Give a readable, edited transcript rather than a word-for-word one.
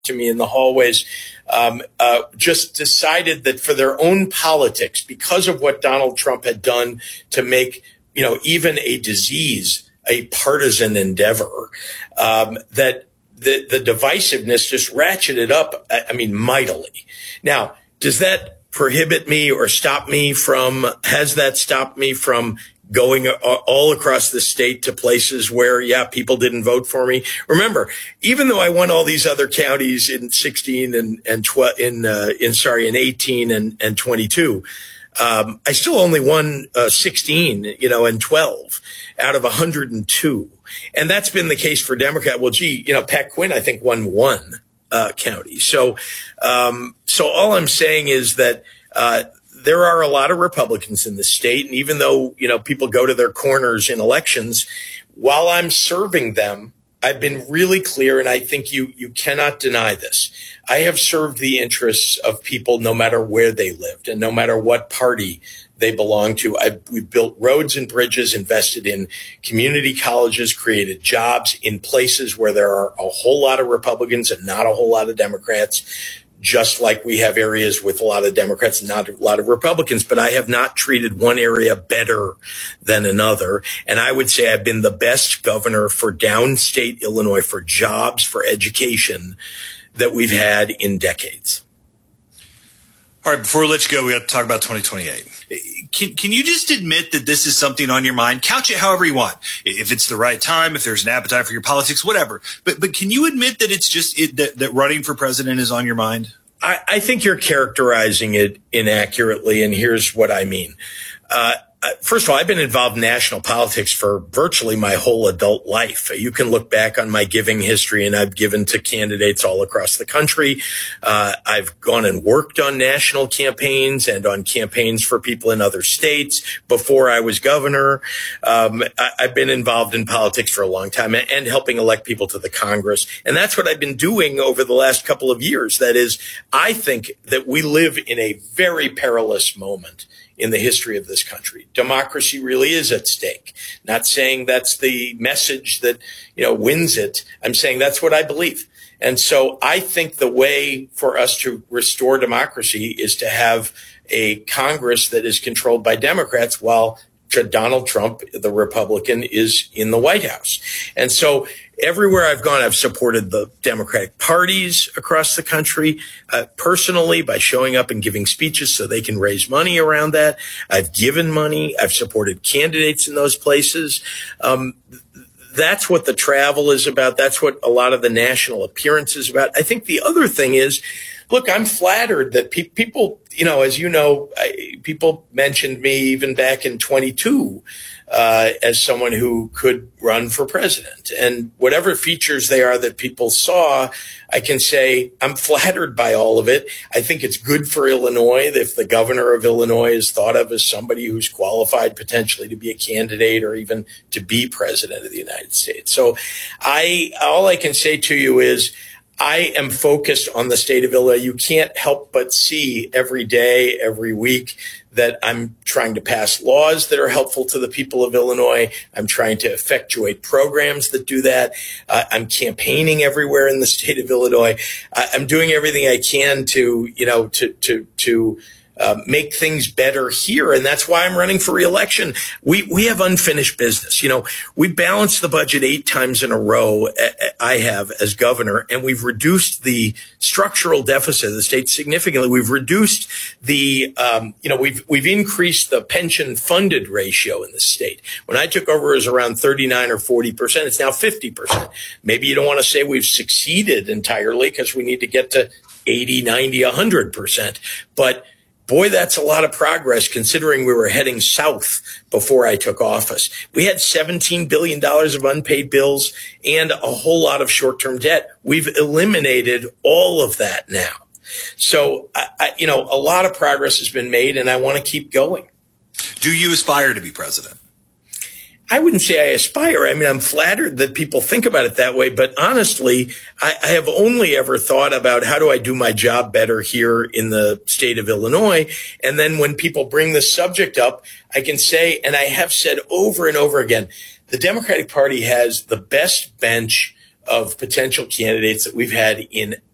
to me in the hallways, just decided that for their own politics, because of what Donald Trump had done to make, even a disease a partisan endeavor, that the divisiveness just ratcheted up, mightily. Now, does that prohibit me or has that stopped me from going all across the state to places where, people didn't vote for me? Remember, even though I won all these other counties in 16 and 18 and 22, I still only won 16, and 12 out of 102. And that's been the case for Democrat. Well, Pat Quinn, I think, won one county. So all I'm saying is that there are a lot of Republicans in the state. And even though, people go to their corners in elections, while I'm serving them, I've been really clear, and I think you cannot deny this. I have served the interests of people no matter where they lived and no matter what party they belong to. We've built roads and bridges, invested in community colleges, created jobs in places where there are a whole lot of Republicans and not a whole lot of Democrats, just like we have areas with a lot of Democrats and not a lot of Republicans. But I have not treated one area better than another. And I would say I've been the best governor for downstate Illinois, for jobs, for education, that we've had in decades. All right, before we let you go, we have to talk about 2028. Can you just admit that this is something on your mind? Couch it however you want. If it's the right time, if there's an appetite for your politics, whatever. But can you admit that it's just that running for president is on your mind? I think you're characterizing it inaccurately, and here's what I mean. First of all, I've been involved in national politics for virtually my whole adult life. You can look back on my giving history, and I've given to candidates all across the country. I've gone and worked on national campaigns and on campaigns for people in other states before I was governor. I've been involved in politics for a long time and helping elect people to the Congress. And that's what I've been doing over the last couple of years. That is, I think that we live in a very perilous moment in the history of this country. Democracy really is at stake. Not saying that's the message that, wins it. I'm saying that's what I believe. And so I think the way for us to restore democracy is to have a Congress that is controlled by Democrats while Donald Trump, the Republican, is in the White House. And so everywhere I've gone, I've supported the Democratic parties across the country, personally, by showing up and giving speeches so they can raise money around that. I've given money. I've supported candidates in those places. That's what the travel is about. That's what a lot of the national appearance is about. I think the other thing is, look, I'm flattered that people, as you know, people mentioned me even back in 22 as someone who could run for president. And whatever features they are that people saw, I can say I'm flattered by all of it. I think it's good for Illinois if the governor of Illinois is thought of as somebody who's qualified potentially to be a candidate or even to be president of the United States. So all I can say to you is, I am focused on the state of Illinois. You can't help but see every day, every week, that I'm trying to pass laws that are helpful to the people of Illinois. I'm trying to effectuate programs that do that. I'm campaigning everywhere in the state of Illinois. I'm doing everything I can to make things better here. And that's why I'm running for reelection. We have unfinished business. We balanced the budget 8 times in a row. I have as governor, and we've reduced the structural deficit of the state significantly. We've reduced the, we've increased the pension funded ratio in the state. When I took over, it was around 39 or 40%. It's now 50%. Maybe you don't want to say we've succeeded entirely because we need to get to 80, 90, 100%. But boy, that's a lot of progress considering we were heading south before I took office. We had $17 billion of unpaid bills and a whole lot of short-term debt. We've eliminated all of that now. So, a lot of progress has been made, and I want to keep going. Do you aspire to be president? I wouldn't say I aspire. I'm flattered that people think about it that way. But honestly, I have only ever thought about how do I do my job better here in the state of Illinois. And then when people bring this subject up, I can say, and I have said over and over again, the Democratic Party has the best bench of potential candidates that we've had in